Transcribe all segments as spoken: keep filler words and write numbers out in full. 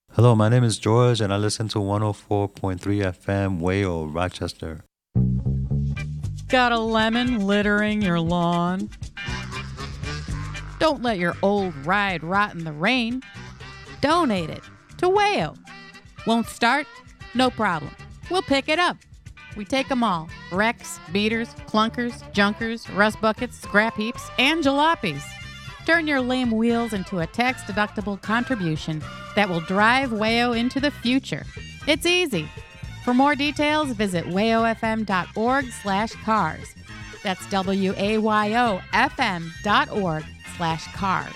Hello, my name is George, and I listen to one oh four point three F M, Wayo, Rochester. Got a lemon littering your lawn? Don't let your old ride rot in the rain. Donate it to Wayo. Won't start? No problem. We'll pick it up. We take them all. Wrecks, beaters, clunkers, junkers, rust buckets, scrap heaps, and jalopies. Turn your lame wheels into a tax-deductible contribution that will drive Wayo into the future. It's easy. For more details, visit wayofm.org slash cars. That's W-A-Y-O-F-M dot org slash cars.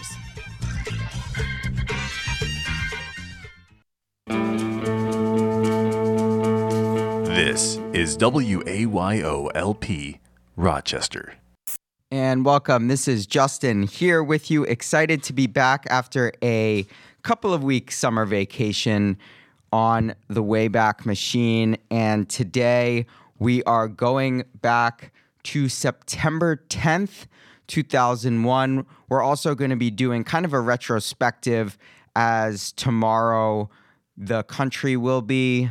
This is W A Y O L P, Rochester. And welcome. This is Justin here with you. Excited to be back after a couple of weeks summer vacation on the Wayback Machine. And today we are going back to September tenth, two thousand one. We're also going to be doing kind of a retrospective, as tomorrow the country will be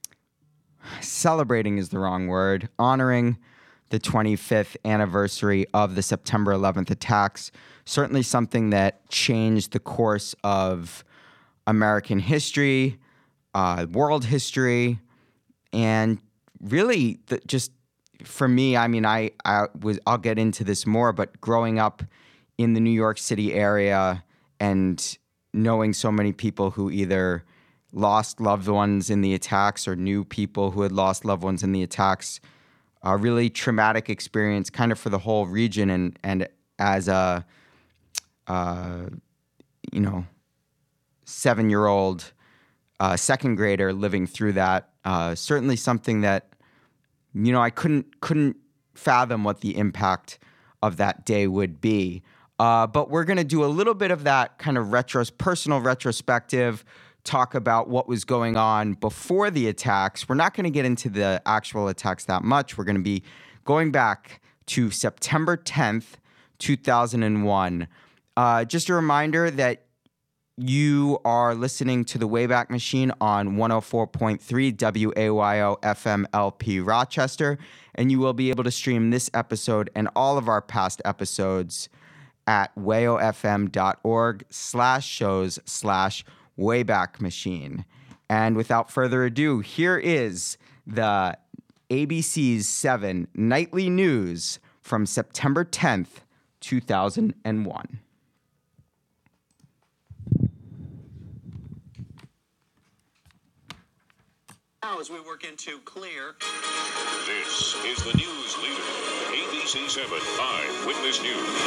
celebrating is the wrong word, honoring the twenty-fifth anniversary of the September eleventh attacks. Certainly something that changed the course of American history, uh, world history, and really the, just for me, I mean, I, I was, I'll get into this more, but growing up in the New York City area and knowing so many people who either lost loved ones in the attacks or knew people who had lost loved ones in the attacks, a really traumatic experience kind of for the whole region. And, and as a, uh, you know, seven-year-old uh, second grader living through that, uh, certainly something that, you know, I couldn't couldn't fathom what the impact of that day would be. Uh, but we're going to do a little bit of that kind of retros, personal retrospective, talk about what was going on before the attacks. We're not going to get into the actual attacks that much. We're going to be going back to September tenth, two thousand one. Uh, just a reminder that you are listening to the Wayback Machine on one oh four point three W A Y O F M L P Rochester, and you will be able to stream this episode and all of our past episodes at wayofm.org slash shows slash Wayback Machine. And without further ado, here is the A B C's seven Nightly News from September tenth, two thousand one. Now, as we work into clear. This is the news leader, A B C seven Eyewitness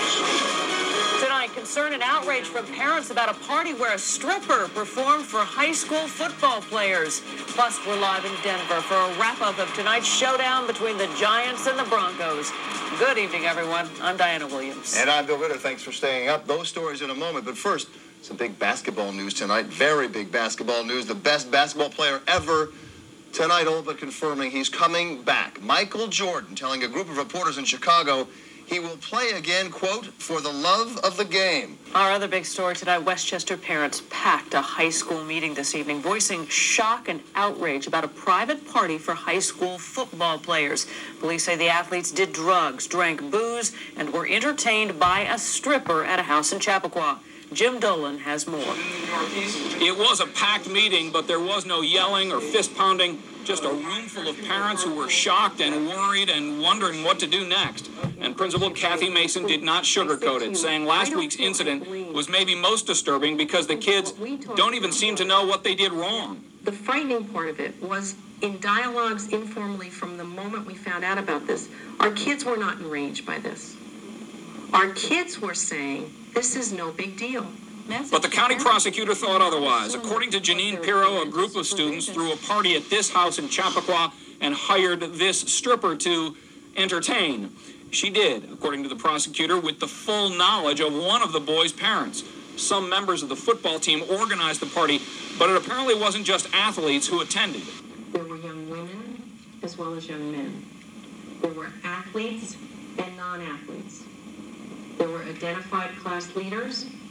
News. Tonight, concern and outrage from parents about a party where a stripper performed for high school football players. Plus, we're live in Denver for a wrap-up of tonight's showdown between the Giants and the Broncos. Good evening, everyone. I'm Diana Williams. And I'm Bill Ritter. Thanks for staying up. Those stories in a moment. But first, some big basketball news tonight. Very big basketball news. The best basketball player ever tonight, all but confirming he's coming back. Michael Jordan telling a group of reporters in Chicago he will play again, quote, for the love of the game. Our other big story tonight, Westchester parents packed a high school meeting this evening, voicing shock and outrage about a private party for high school football players. Police say the athletes did drugs, drank booze, and were entertained by a stripper at a house in Chappaqua. Jim Dolan has more. It was a packed meeting, but there was no yelling or fist-pounding, just a room full of parents who were shocked and worried and wondering what to do next. And Principal Kathy Mason did not sugarcoat it, saying last week's incident was maybe most disturbing because the kids don't even seem to know what they did wrong. The frightening part of it was in dialogues informally from the moment we found out about this, our kids were not enraged by this. Our kids were saying, this is no big deal. But the county prosecutor thought otherwise. According to Janine Pirro, a group of students threw a party at this house in Chappaqua and hired this stripper to entertain. She did, according to the prosecutor, with the full knowledge of one of the boys' parents. Some members of the football team organized the party, but it apparently wasn't just athletes who attended. There were young women as well as young men. There were athletes and non-athletes. There were identified class leaders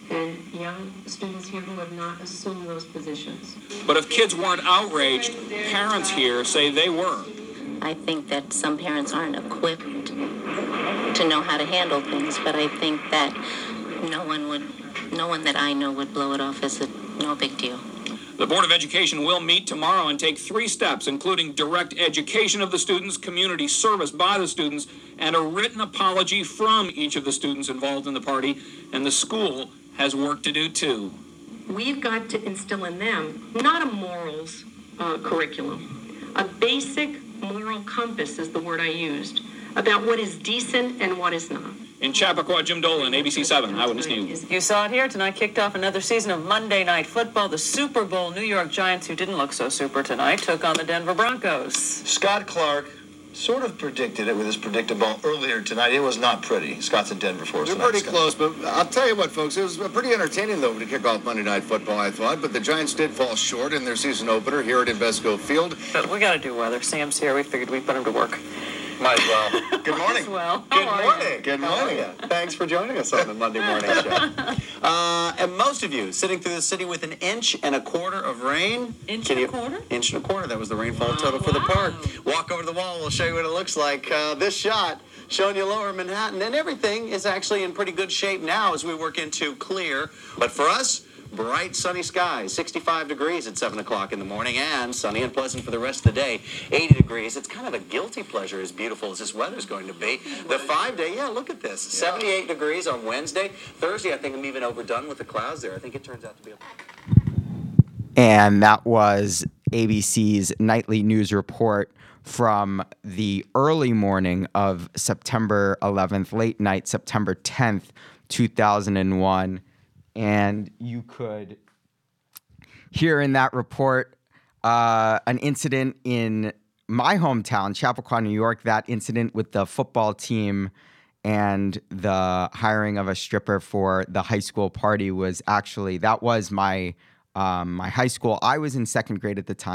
and young students here who have not assumed those positions. But if kids weren't outraged, parents here say they were. I think that some parents aren't equipped to know how to handle things, but I think that no one would, no one that I know would blow it off as a no big deal. The Board of Education will meet tomorrow and take three steps, including direct education of the students, community service by the students, and a written apology from each of the students involved in the party. And the school has work to do, too. We've got to instill in them not a morals uh, curriculum, a basic moral compass is the word I used, about what is decent and what is not. In Chappaqua, Jim Dolan, A B C seven, Eyewitness News. You saw it here tonight, kicked off another season of Monday Night Football. The Super Bowl New York Giants, who didn't look so super tonight, took on the Denver Broncos. Scott Clark sort of predicted it with his predictable earlier tonight. It was not pretty. Scott's in Denver for us They're tonight, pretty Scott. close, but I'll tell you what, folks, it was pretty entertaining, though, to kick off Monday Night Football, I thought. But the Giants did fall short in their season opener here at Invesco Field. But we got to do weather. Sam's here. We figured we'd put him to work. Might as well. Good morning. As well. Good How are morning. you? Good How are morning. you? Thanks for joining us on the Monday morning show. Uh, and most of you sitting through the city with an inch and a quarter of rain. Inch Can and a you- quarter? Inch and a quarter. That was the rainfall total for the park. Walk over to the wall. We'll show you what it looks like. Uh, this shot showing you lower Manhattan. And everything is actually in pretty good shape now as we work into clear. But for us, bright sunny skies, sixty-five degrees at seven o'clock in the morning, and sunny and pleasant for the rest of the day, eighty degrees. It's kind of a guilty pleasure as beautiful as this weather's going to be. The five-day, yeah, look at this, seventy-eight degrees on Wednesday. Thursday, I think I'm even overdone with the clouds there. I think it turns out to be a... And that was A B C's nightly news report from the early morning of September eleventh, late night, September tenth, two thousand one. And you could hear in that report uh, an incident in my hometown, Chappaqua, New York, that incident with the football team and the hiring of a stripper for the high school party was actually, that was my um, my high school. I was in second grade at the time.